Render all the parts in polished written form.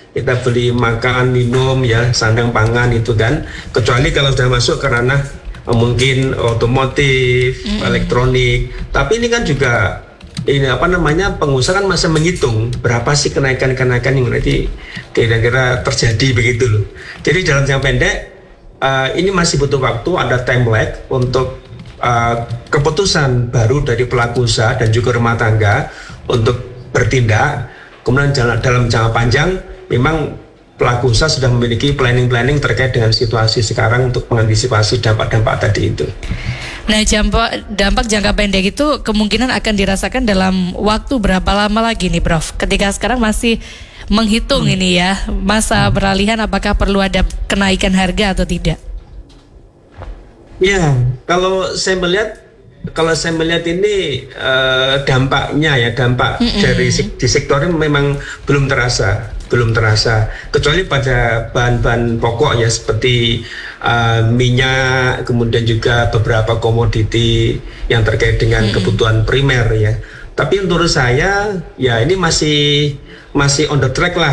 kita beli makan, minum ya, sandang pangan itu kan. Kecuali kalau sudah masuk ke ranah mungkin otomotif, elektronik. Tapi ini kan juga ini pengusaha kan masih menghitung berapa sih kenaikan yang nanti kira-kira terjadi begitu loh. Jadi dalam jangka pendek ini masih butuh waktu, ada time lag untuk keputusan baru dari pelaku usaha dan juga rumah tangga untuk bertindak. Kemudian dalam jangka panjang memang pelaku usaha sudah memiliki planning terkait dengan situasi sekarang untuk mengantisipasi dampak-dampak tadi itu. Nah, dampak jangka pendek itu kemungkinan akan dirasakan dalam waktu berapa lama lagi nih, Prof? Ketika sekarang masih menghitung ini ya, masa peralihan apakah perlu ada kenaikan harga atau tidak? Ya, kalau saya melihat ini dampaknya ya, dari di sektor ini memang belum terasa, kecuali pada bahan-bahan pokok ya seperti minyak, kemudian juga beberapa komoditi yang terkait dengan kebutuhan primer ya. Tapi menurut saya ya ini masih on the track lah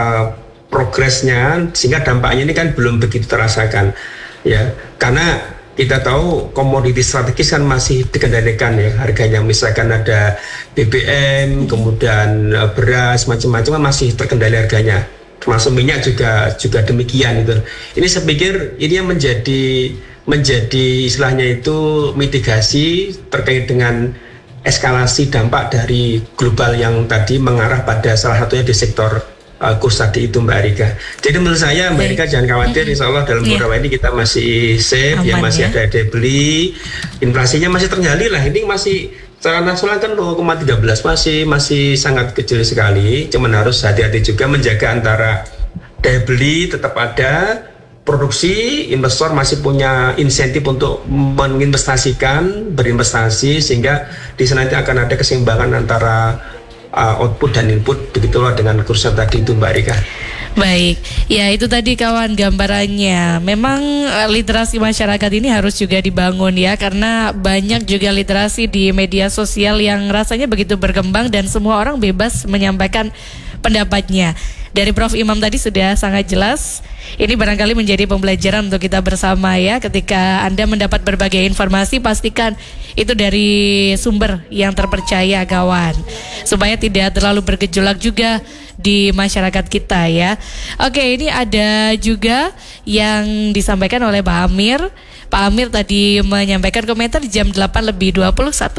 progresnya, sehingga dampaknya ini kan belum begitu terasakan ya, karena kita tahu komoditi strategis kan masih dikendalikan ya harganya, misalkan ada BBM, kemudian beras, macam-macam masih terkendali harganya, termasuk minyak juga demikian itu. Ini saya pikir ini yang menjadi istilahnya itu mitigasi terkait dengan eskalasi dampak dari global yang tadi mengarah pada salah satunya di sektor kurs tadi itu Mbak Rika. Jadi menurut saya Mbak Rika jangan khawatir, insya Allah dalam beberapa ini kita masih safe, ya masih ada daya beli, inflasinya masih terkendali lah. Ini masih secara nasional kan 0,13 masih sangat kecil sekali. Cuman harus hati-hati juga menjaga antara daya beli tetap ada, produksi, investor masih punya insentif untuk berinvestasi, sehingga di sana nanti akan ada keseimbangan antara output dan input, begitulah dengan kurs tadi itu Mbak Rika. Baik, ya itu tadi kawan gambarannya. Memang literasi masyarakat ini harus juga dibangun ya, karena banyak juga literasi di media sosial yang rasanya begitu berkembang dan semua orang bebas menyampaikan pendapatnya. Dari Prof Imam tadi sudah sangat jelas. Ini barangkali menjadi pembelajaran untuk kita bersama ya. Ketika Anda mendapat berbagai informasi, pastikan itu dari sumber yang terpercaya kawan, supaya tidak terlalu bergejolak juga di masyarakat kita ya. Oke, ini ada juga yang disampaikan oleh Pak Amir. Pak Amir tadi menyampaikan komentar di jam 8:21.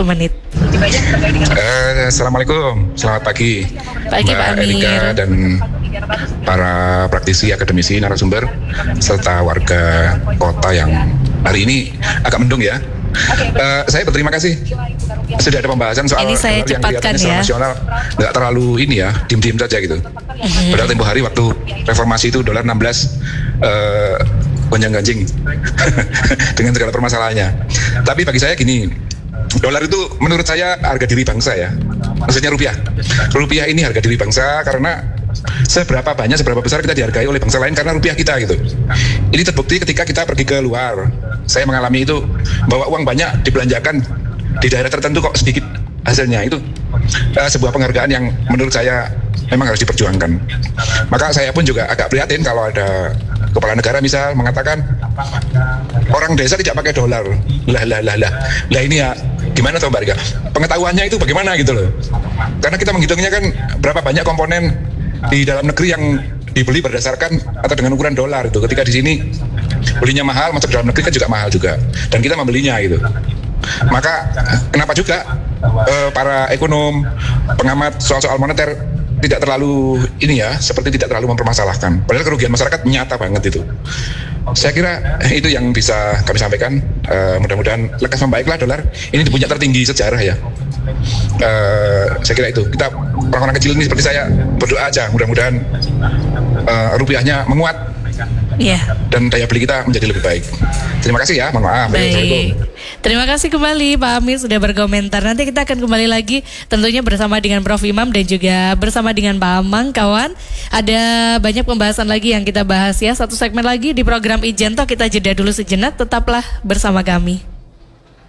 Assalamualaikum, selamat pagi. Pagi Pak Amir. Erika dan para praktisi, akademisi, narasumber, serta warga kota yang hari ini agak mendung ya. Saya berterima kasih sudah ada pembahasan soal ini saya yang kelihatannya secara nasional nggak terlalu ini ya, diem-diem saja gitu. Padahal tempo hari waktu reformasi itu dolar 16 gonjang-ganjing dengan segala permasalahannya. Tapi bagi saya gini, dolar itu menurut saya harga diri bangsa ya. Maksudnya rupiah ini harga diri bangsa, karena seberapa besar kita dihargai oleh bangsa lain karena rupiah kita gitu. Ini terbukti ketika kita pergi ke luar. Saya mengalami itu, bawa uang banyak dibelanjakan di daerah tertentu kok sedikit hasilnya. Itu sebuah penghargaan yang menurut saya memang harus diperjuangkan. Maka saya pun juga agak prihatin kalau ada kepala negara misal mengatakan orang desa tidak pakai dolar. Lah ini ya gimana toh Mbak Rika? Pengetahuannya itu bagaimana gitu loh. Karena kita menghitungnya kan berapa banyak komponen di dalam negeri yang dibeli berdasarkan atau dengan ukuran dolar itu. Ketika di sini belinya mahal, masuk dalam negeri kan juga mahal juga, dan kita membelinya gitu. Maka kenapa juga para ekonom, pengamat soal moneter tidak terlalu ini ya, seperti tidak terlalu mempermasalahkan. Padahal kerugian masyarakat nyata banget itu. Saya kira itu yang bisa kami sampaikan. Mudah-mudahan lekas membaiklah dolar. Ini di puncak tertinggi sejarah ya. Saya kira itu. Kita orang-orang kecil ini seperti saya berdoa aja, mudah-mudahan rupiahnya menguat. Dan daya beli kita menjadi lebih baik. Terima kasih ya, mohon maaf. Baik. Terima kasih kembali Pak Amir sudah berkomentar. Nanti kita akan kembali lagi tentunya bersama dengan Prof Imam dan juga bersama dengan Pak Amang kawan. Ada banyak pembahasan lagi yang kita bahas ya. Satu segmen lagi di program Ijen Talk, kita jeda dulu sejenak, tetaplah bersama kami.